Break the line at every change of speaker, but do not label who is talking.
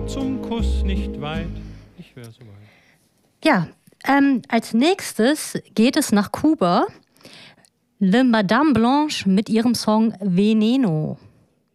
Zum Kuss nicht weit, ich wäre so weit.
Ja, als nächstes geht es nach Kuba. Le Madame Blanche mit ihrem Song Veneno.